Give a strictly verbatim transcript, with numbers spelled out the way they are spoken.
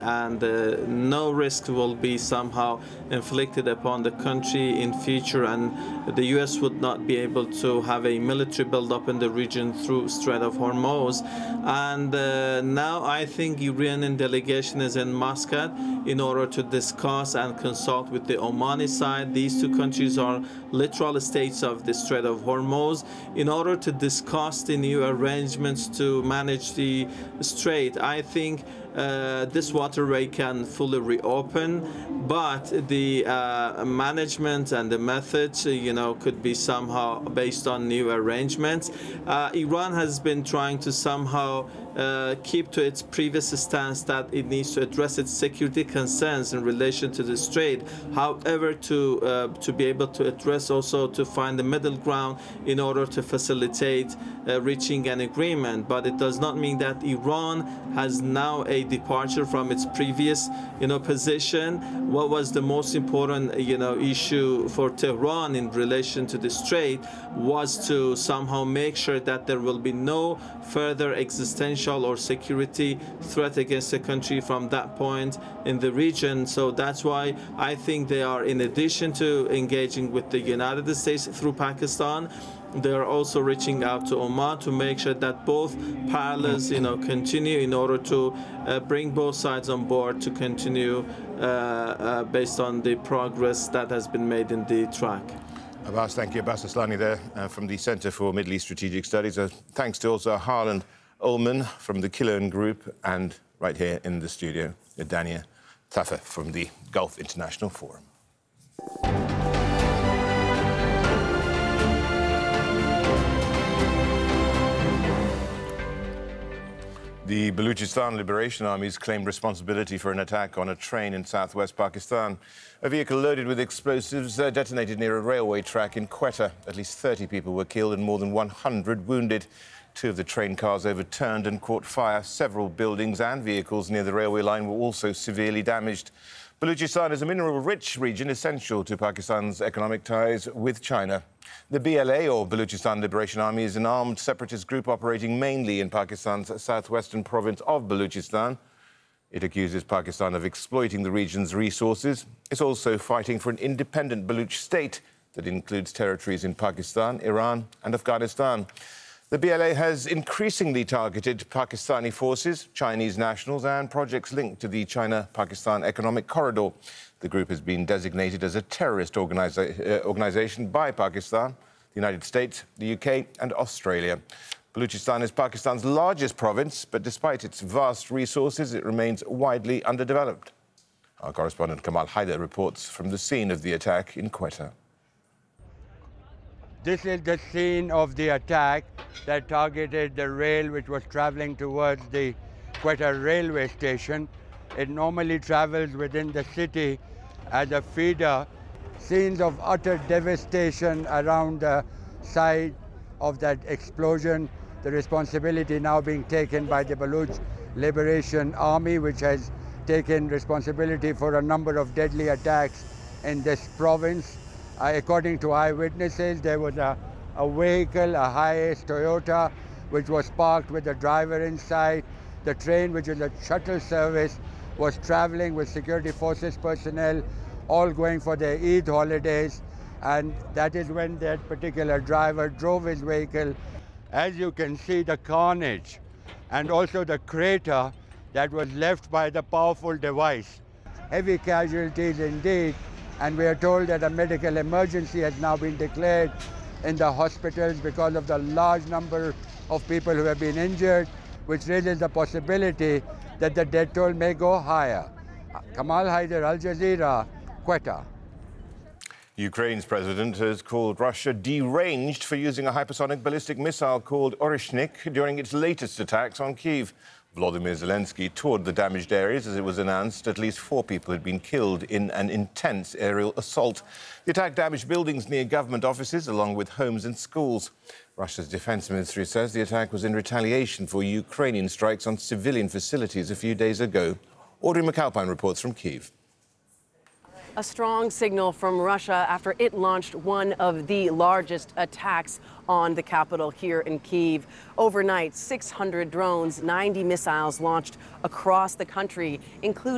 and uh, no risk will be somehow inflicted upon the country in future, and the U S would not be able to have a military buildup in the region through Strait of Hormuz. And uh, now I think Iranian delegation is in Muscat in order to discuss and consult with the Omani side. These two countries are literal states of the Strait of Hormuz in order to discuss the new arrangements to manage the strait. I think Uh, this waterway can fully reopen, but the uh, management and the methods, uh, you know, could be somehow based on new arrangements. Uh, Iran has been trying to somehow uh, keep to its previous stance that it needs to address its security concerns in relation to the strait. However, to uh, to be able to address also to find the middle ground in order to facilitate uh, reaching an agreement. But it does not mean that Iran has now a departure from its previous, you know, position. What was the most important, you know, issue for Tehran in relation to the strait was to somehow make sure that there will be no further existential or security threat against the country from that point in the region. So that's why I think they are, in addition to engaging with the United States through Pakistan, they are also reaching out to Oman to make sure that both parallels, you know, continue in order to uh, bring both sides on board to continue uh, uh, based on the progress that has been made in the track. Abbas, thank you. Abbas Aslani there uh, from the Centre for Middle East Strategic Studies. Uh, thanks to also Harlan Ullman from the Kilern Group, and right here in the studio, Dania Tafa from the Gulf International Forum. The Balochistan Liberation Armies claimed responsibility for an attack on a train in southwest Pakistan. A vehicle loaded with explosives uh, detonated near a railway track in Quetta. At least thirty people were killed and more than one hundred wounded. Two of the train cars overturned and caught fire. Several buildings and vehicles near the railway line were also severely damaged. Balochistan is a mineral-rich region essential to Pakistan's economic ties with China. The B L A, or Balochistan Liberation Army, is an armed separatist group operating mainly in Pakistan's southwestern province of Balochistan. It accuses Pakistan of exploiting the region's resources. It's also fighting for an independent Baloch state that includes territories in Pakistan, Iran and Afghanistan. The B L A has increasingly targeted Pakistani forces, Chinese nationals and projects linked to the China-Pakistan Economic Corridor. The group has been designated as a terrorist organiza uh, organization by Pakistan, the United States, the U K and Australia. Balochistan is Pakistan's largest province, but despite its vast resources, it remains widely underdeveloped. Our correspondent Kamal Haider reports from the scene of the attack in Quetta. This is the scene of the attack that targeted the rail which was traveling towards the Quetta railway station. It normally travels within the city as a feeder. Scenes of utter devastation around the site of that explosion. The responsibility now being taken by the Baloch Liberation Army, which has taken responsibility for a number of deadly attacks in this province. Uh, according to eyewitnesses, there was a, a vehicle, a Hiace Toyota, which was parked with the driver inside. The train, which is a shuttle service, was traveling with security forces personnel, all going for their Eid holidays. And that is when that particular driver drove his vehicle. As you can see, the carnage and also the crater that was left by the powerful device. Heavy casualties indeed. And we are told that a medical emergency has now been declared in the hospitals because of the large number of people who have been injured, which raises the possibility that the death toll may go higher. Kamal Haider, Al Jazeera, Quetta. Ukraine's president has called Russia deranged for using a hypersonic ballistic missile called Oreshnik during its latest attacks on Kyiv. Volodymyr Zelensky toured the damaged areas as it was announced at least four people had been killed in an intense aerial assault. The attack damaged buildings near government offices along with homes and schools. Russia's defense ministry says the attack was in retaliation for Ukrainian strikes on civilian facilities a few days ago. Audrey McAlpine reports from Kyiv. A strong signal from Russia after it launched one of the largest attacks on the capital here in Kyiv. Overnight, six hundred drones, ninety missiles launched across the country, including